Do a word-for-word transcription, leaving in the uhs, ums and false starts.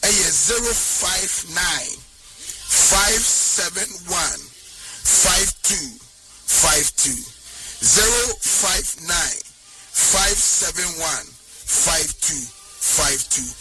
ɛyɛ zero five nine five seven one five two five two zero five nine five seven one five two five two.